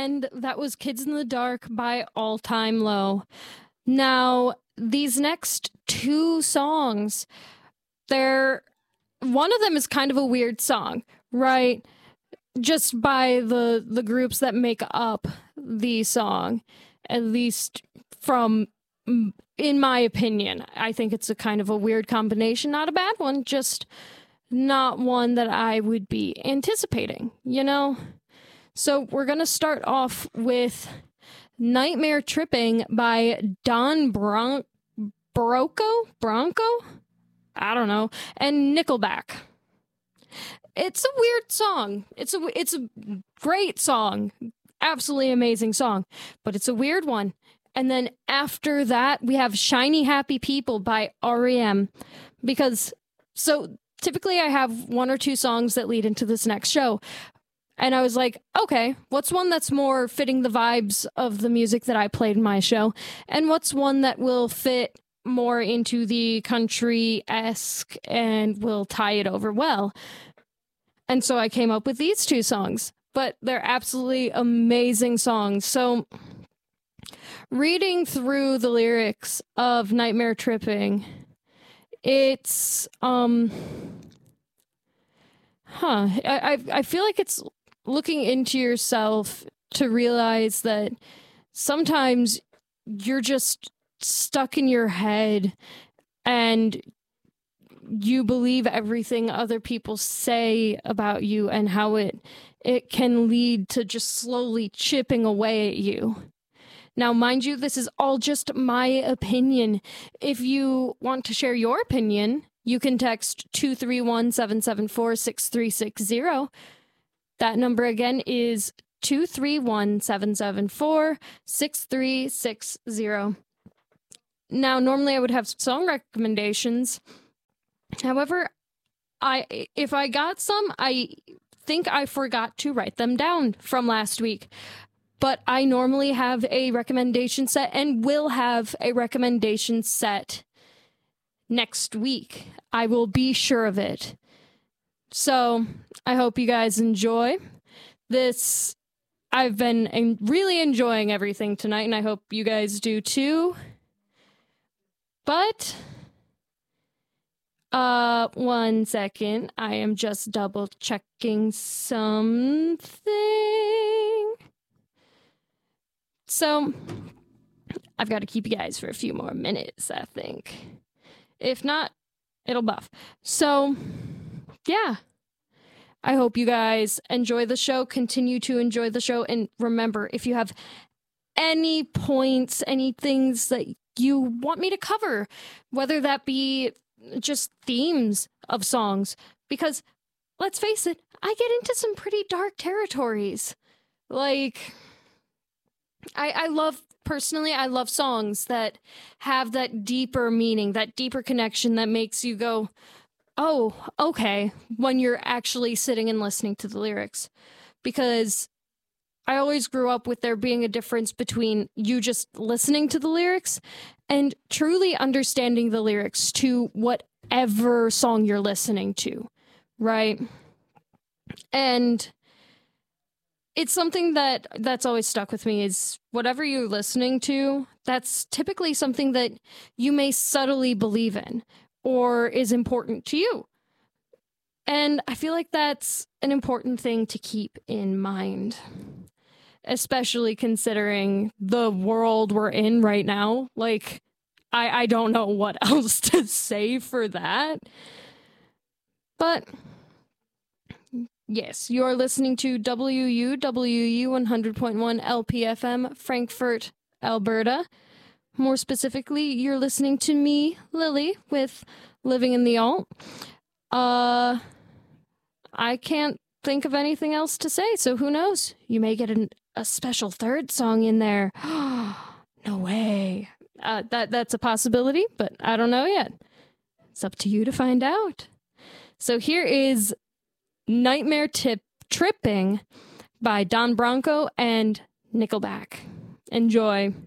and that was Kids in the Dark by All Time Low. Now, these next two songs, one of them is kind of a weird song, right? Just by the groups that make up the song, at least from, in my opinion. I think it's a kind of a weird combination, not a bad one, just not one that I would be anticipating, you know? So we're going to start off with Nightmare Tripping by Don Bronco? I don't know. And Nickelback. It's a weird song. It's a great song. Absolutely amazing song. But it's a weird one. And then after that, we have Shiny Happy People by REM. So typically I have one or two songs that lead into this next show. And I was like, okay, what's one that's more fitting the vibes of the music that I played in my show? And what's one that will fit more into the country-esque and will tie it over well? And so I came up with these two songs, but they're absolutely amazing songs. So reading through the lyrics of Nightmare Tripping, it's, I feel like it's looking into yourself to realize that sometimes you're just stuck in your head and you believe everything other people say about you and how it can lead to just slowly chipping away at you. Now, mind you, this is all just my opinion. If you want to share your opinion, you can text 231-774-6360. That number again is 231-774-6360. Now, normally I would have song recommendations. However, if I got some, I think I forgot to write them down from last week. But I normally have a recommendation set and will have a recommendation set next week. I will be sure of it. So I hope you guys enjoy this. I've been really enjoying everything tonight, and I hope you guys do too. But, 1 second. I am just double checking something. So, I've got to keep you guys for a few more minutes, I think. If not, it'll buff. So, yeah. I hope you guys enjoy the show, continue to enjoy the show, and remember, if you have any points, any things that you want me to cover, whether that be just themes of songs, because, let's face it, I get into some pretty dark territories. Like, I love songs that have that deeper meaning, that deeper connection that makes you go, oh, okay, when you're actually sitting and listening to the lyrics. Because I always grew up with there being a difference between you just listening to the lyrics and truly understanding the lyrics to whatever song you're listening to, right? And it's something that's always stuck with me is whatever you're listening to, that's typically something that you may subtly believe in or is important to you. And I feel like that's an important thing to keep in mind, especially considering the world we're in right now. Like, I don't know what else to say for that. But yes, you are listening to WUWU 100.1 LPFM, Frankfurt, Alberta. More specifically, you're listening to me, Lily, with Living in the Alt. I can't think of anything else to say, so who knows? You may get a special third song in there. No way. That's a possibility, but I don't know yet. It's up to you to find out. So here is Nightmare Tripping by Don Bronco and Nickelback. Enjoy.